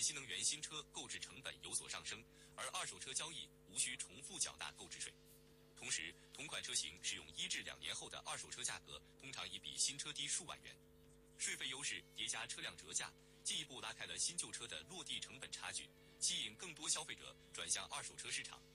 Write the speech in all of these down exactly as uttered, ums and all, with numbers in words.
新能源新车购置成本有所上升，而二手车交易无需重复缴纳购置税。同时，同款车型使用一至两年后的二手车价格通常已比新车低数万元，税费优势叠加车辆折价，进一步拉开了新旧车的落地成本差距，吸引更多消费者转向二手车市场。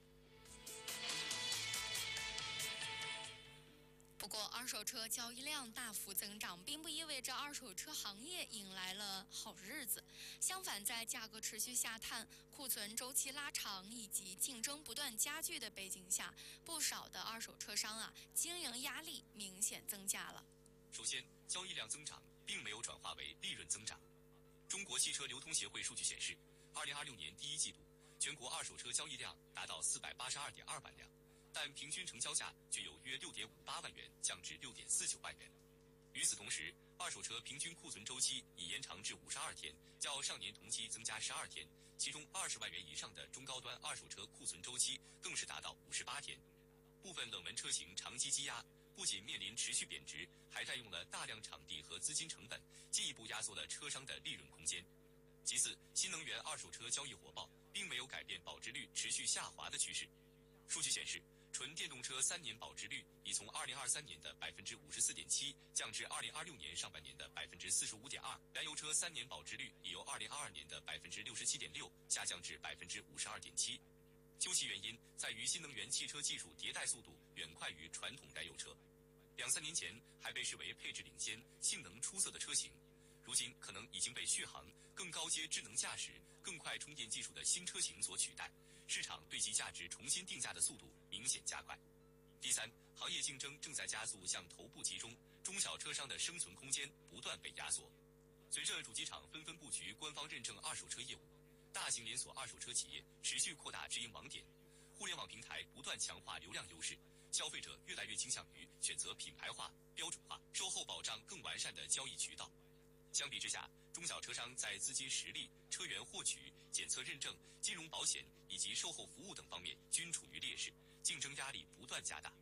不过，二手车交易量大幅增长，并不意味着二手车行业迎来了好日子。相反，在价格持续下探、库存周期拉长以及竞争不断加剧的背景下，不少的二手车商啊，经营压力明显增加了。 首先，交易量增长并没有转化为利润增长。中国汽车流通协会数据显示，二零二六年第一季度，全国二手车交易量达到四百八十二点二万辆。但平均成交价却由约六点五八万元降至六点四九万元。与此同时，二手车平均库存周期已延长至五十二天，较上年同期增加十二天。其中二十万元以上的中高端二手车库存周期更是达到五十八天。部分冷门车型长期积压，不仅面临持续贬值，还占用了大量场地和资金成本，进一步压缩了车商的利润空间。其次，新能源二手车交易火爆，并没有改变保值率持续下滑的趋势。数据显示，纯电动车三年保值率已从二零二三年的百分之五十四点七降至二零二六年上半年的百分之四十五点二，燃油车三年保值率已由二零二二年的百分之六十七点六下降至百分之五十二点七。究其原因，在于新能源汽车技术迭代速度远快于传统燃油车。两三年前还被视为配置领先、性能出色的车型，如今可能已经被续航、更高阶智能驾驶、更快充电技术的新车型所取代。市场对其价值重新定价的速度明显加快。第三，行业竞争正在加速向头部集中，中小车商的生存空间不断被压缩。随着主机厂纷纷布局官方认证二手车业务，大型连锁二手车企业持续扩大直营网点，互联网平台不断强化流量优势，消费者越来越倾向于选择品牌化、标准化、售后保障更完善的交易渠道。相比之下，中小车商在资金实力、车源获取、检测认证、金融保险以及售后服务等方面均处于劣势，竞争压力不断加大。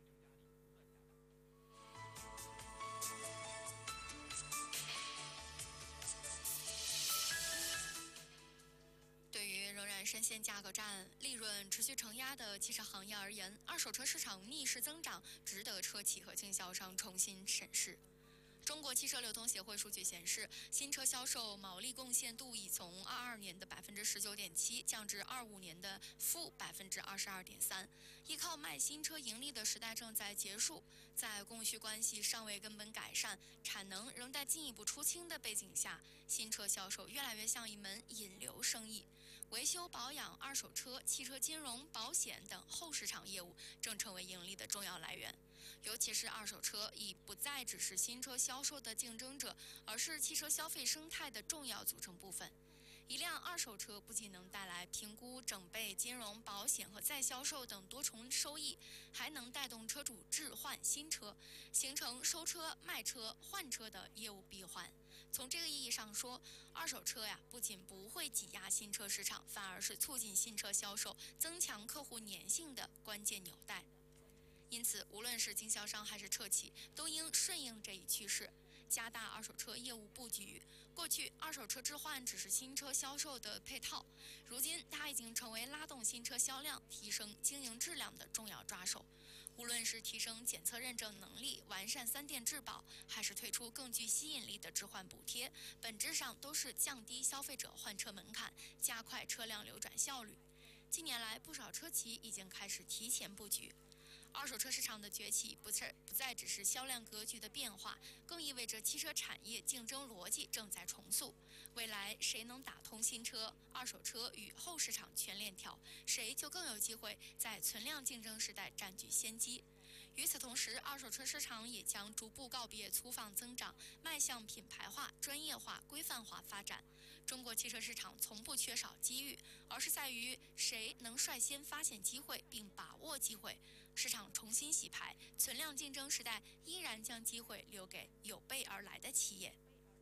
对于仍然深陷价格战、利润持续承压的汽车行业而言，二手车市场逆势增长，值得车企和经销商重新审视。中国汽车流通协会数据显示，新车销售毛利贡献度已从二二年的百分之十九点七降至二五年的负百分之二十二点三。依靠卖新车盈利的时代正在结束，在供需关系尚未根本改善、产能仍待进一步出清的背景下，新车销售越来越像一门引流生意。维修保养、二手车、汽车金融、保险等后市场业务正成为盈利的重要来源。尤其是二手车已不再只是新车销售的竞争者，而是汽车消费生态的重要组成部分。一辆二手车不仅能带来评估、整备、金融、保险和再销售等多重收益，还能带动车主置换新车，形成收车、卖车、换车的业务闭环。从这个意义上说，二手车呀，不仅不会挤压新车市场，反而是促进新车销售、增强客户粘性的关键纽带。因此，无论是经销商还是车企，都应顺应这一趋势，加大二手车业务布局。过去，二手车置换只是新车销售的配套，如今它已经成为拉动新车销量、提升经营质量的重要抓手。无论是提升检测认证能力、完善三电质保，还是推出更具吸引力的置换补贴，本质上都是降低消费者换车门槛，加快车辆流转效率。近年来，不少车企已经开始提前布局。二手车市场的崛起不再不再只是销量格局的变化，更意味着汽车产业竞争逻辑正在重塑。未来谁能打通新车、二手车与后市场全链条，谁就更有机会在存量竞争时代占据先机。与此同时，二手车市场也将逐步告别粗放增长，迈向品牌化、专业化、规范化发展。中国汽车市场从不缺少机遇，而是在于谁能率先发现机会并把握机会。市场重新洗牌，存量竞争时代依然将机会留给有备而来的企业。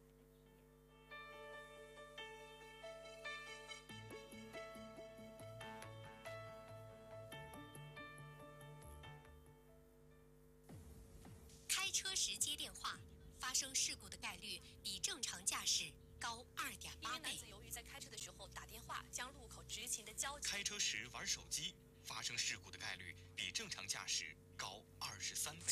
开车时接电话，发生事故的概率比正常驾驶高二点八倍。 一名男子由于在开车的时候开车时玩手机，发生事故的概率比正常驾驶高二十三倍。